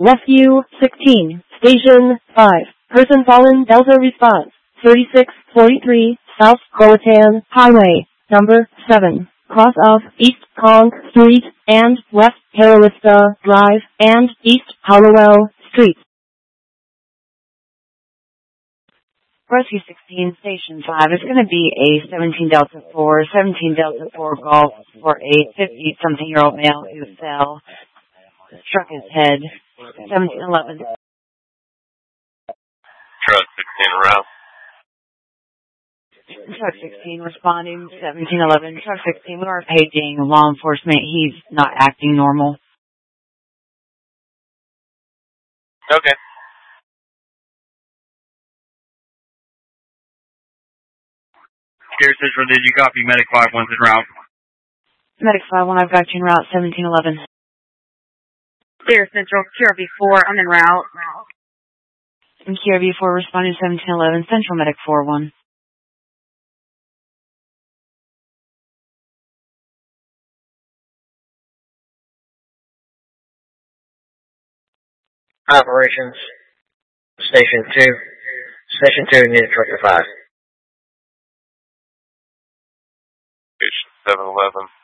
Rescue 16, Station 5. Person fallen, Delta response. 3643 South Croatan Highway, number 7. Cross of East Conk Street and West Carolista Drive and East Hollowell Street. Rescue 16, Station 5. It's going to be a 17 Delta 4, 17 Delta 4 Golf for a 50-something-year-old male who fell, struck his head. 1711. Truck 16 around. Truck 16 responding, 1711. Truck 16, we are paging law enforcement. He's not acting normal. Okay. Here, Central, did you copy? Medic 5-1's en route. Medic 5-1, I've got you en route, 1711. Clear Central, QRV4, I'm en route. And QRV4 responding 1711, Central Medic 4-1. Operations, Station 2. Station 2, need a truck to 5. Station 711.